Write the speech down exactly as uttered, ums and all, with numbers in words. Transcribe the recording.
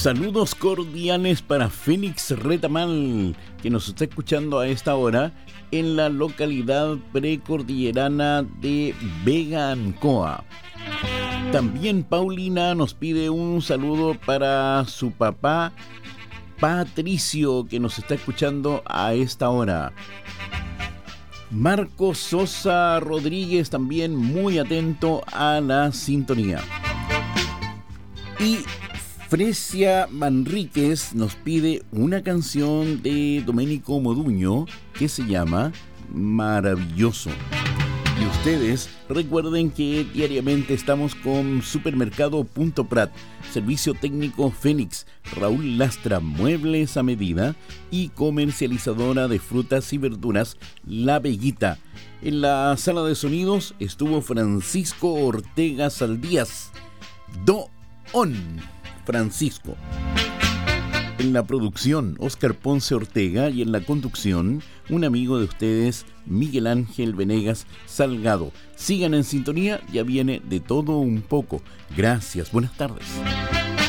Saludos cordiales para Félix Retamal, que nos está escuchando a esta hora en la localidad precordillerana de Vega Ancoa. También Paulina nos pide un saludo para su papá Patricio, que nos está escuchando a esta hora. Marco Sosa Rodríguez también muy atento a la sintonía. Y Fresia Manríquez nos pide una canción de Domenico Moduño que se llama Maravilloso. Y ustedes recuerden que diariamente estamos con Supermercado Punto Prat, Servicio Técnico Fénix, Raúl Lastra, Muebles a Medida y comercializadora de frutas y verduras La Veguita. En la sala de sonidos estuvo Francisco Ortega Saldías. Do On Francisco. En la producción, Óscar Ponce Ortega, y en la conducción, un amigo de ustedes, Miguel Ángel Venegas Salgado. Sigan en sintonía, ya viene de todo un poco. Gracias, buenas tardes.